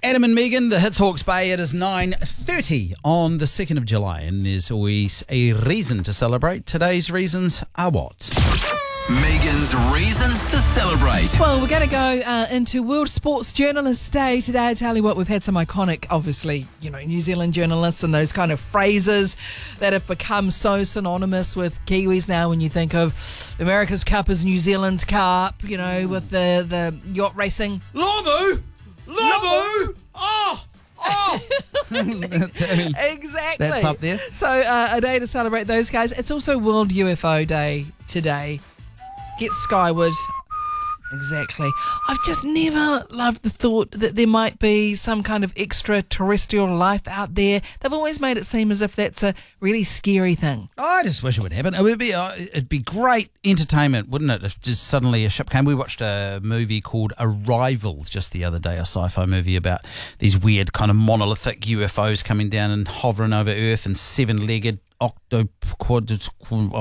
Adam and Megan, the Hits Hawke's Bay. It is 9:30 on the 2nd of July, and there's always a reason to celebrate. Today's reasons are what? Megan's reasons to celebrate. Well, we're going to go into World Sports Journalists Day today. I tell you what, we've had some iconic, obviously, New Zealand journalists and those kind of phrases that have become so synonymous with Kiwis now. When you think of America's Cup as New Zealand's Cup, with the yacht racing. Lomu! Oh! Exactly. That's up there. So a day to celebrate those guys. It's also World UFO Day today. Get skyward. Exactly. I've just never loved the thought that there might be some kind of extraterrestrial life out there. They've always made it seem as if that's a really scary thing. I just wish it would happen. It'd be great entertainment, wouldn't it, if just suddenly a ship came. We watched a movie called Arrival just the other day, a sci-fi movie about these weird kind of monolithic UFOs coming down and hovering over Earth and seven-legged